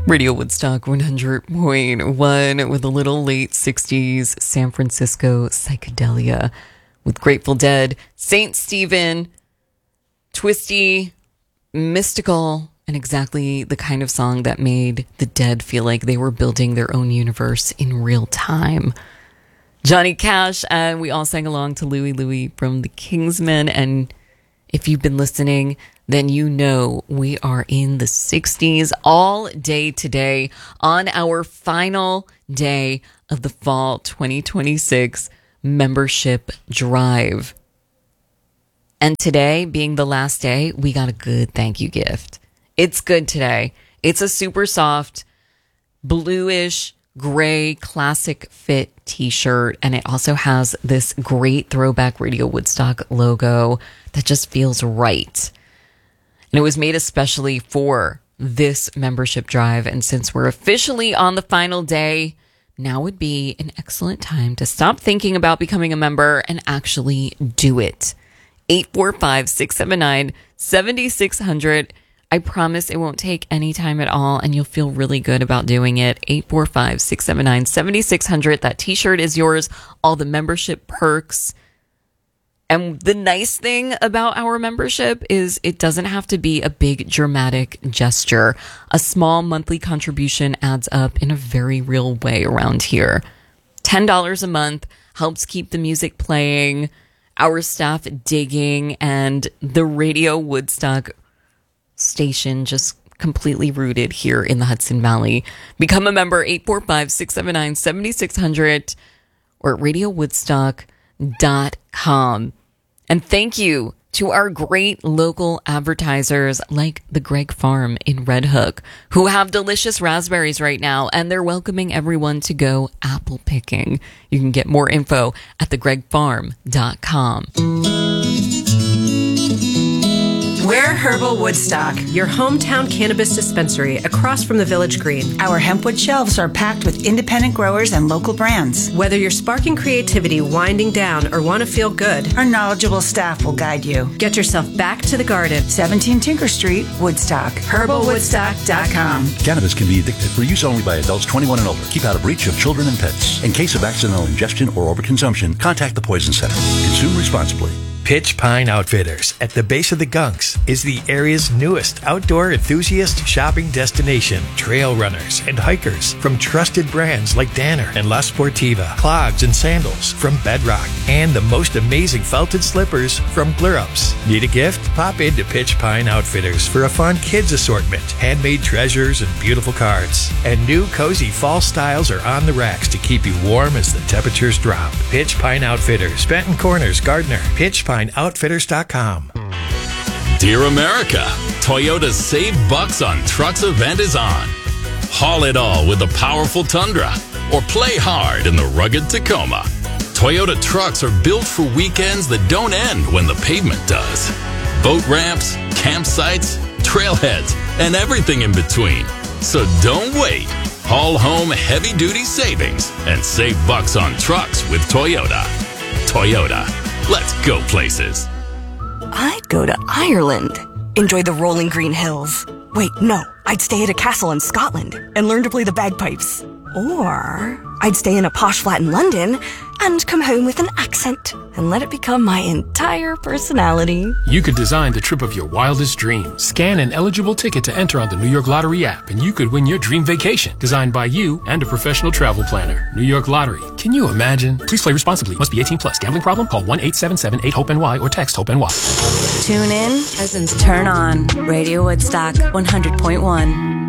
Radio Woodstock 100.1 with a little late 60s San Francisco psychedelia with Grateful Dead, Saint Stephen, twisty, mystical, and exactly the kind of song that made the Dead feel like they were building their own universe in real time. Johnny Cash, and we all sang along to Louie Louie from the Kingsmen, and if you've been listening, then you know we are in the 60s all day today on our final day of the fall 2026 membership drive. And today, being the last day, we got a good thank you gift. It's good today. It's a super soft, bluish, gray, classic fit t-shirt, and it also has this great throwback Radio Woodstock logo that just feels right. And it was made especially for this membership drive. And since we're officially on the final day, now would be an excellent time to stop thinking about becoming a member and actually do it. 845-679-7600. I promise it won't take any time at all, and you'll feel really good about doing it. 845-679-7600. That t-shirt is yours. All the membership perks. And the nice thing about our membership is it doesn't have to be a big dramatic gesture. A small monthly contribution adds up in a very real way around here. $10 a month helps keep the music playing, our staff digging, and the Radio Woodstock station just completely rooted here in the Hudson Valley. Become a member, 845-679-7600 or at radiowoodstock.com. And thank you to our great local advertisers like the Greg Farm in Red Hook, who have delicious raspberries right now, and they're welcoming everyone to go apple picking. You can get more info at thegregfarm.com. We're Herbal Woodstock, your hometown cannabis dispensary across from the Village Green. Our hempwood shelves are packed with independent growers and local brands. Whether you're sparking creativity, winding down, or want to feel good, our knowledgeable staff will guide you. Get yourself back to the garden. 17 Tinker Street, Woodstock. HerbalWoodstock.com. Cannabis can be addictive. For use only by adults 21 and older. Keep out of reach of children and pets. In case of accidental ingestion or overconsumption, contact the Poison Center. Consume responsibly. Pitch Pine Outfitters at the base of the Gunks is the area's newest outdoor enthusiast shopping destination. Trail runners and hikers from trusted brands like Danner and La Sportiva, clogs and sandals from Bedrock, and the most amazing felted slippers from Glurups. Need a gift? Pop into Pitch Pine Outfitters for a fun kids assortment, handmade treasures and beautiful cards. And new cozy fall styles are on the racks to keep you warm as the temperatures drop. Pitch Pine Outfitters, Benton Corners, Gardner. PitchPineOutfitters.com. Dear America, Toyota's Save Bucks on Trucks event is on. Haul it all with the powerful Tundra or play hard in the rugged Tacoma. Toyota trucks are built for weekends that don't end when the pavement does. Boat ramps, campsites, trailheads, and everything in between. So don't wait. Haul home heavy-duty savings and save bucks on trucks with Toyota. Toyota. Let's go places. I'd go to Ireland. Enjoy the rolling green hills. Wait, no. I'd stay at a castle in Scotland and learn to play the bagpipes. Or I'd stay in a posh flat in London and come home with an accent and let it become my entire personality. You could design the trip of your wildest dreams. Scan an eligible ticket to enter on the New York Lottery app, and you could win your dream vacation, designed by you and a professional travel planner. New York Lottery. Can you imagine? Please play responsibly. Must be 18 plus. Gambling problem? Call 1-877-8-HOPE-NY or text HOPE-NY. Tune in, cousins turn on. Radio Woodstock 100.1.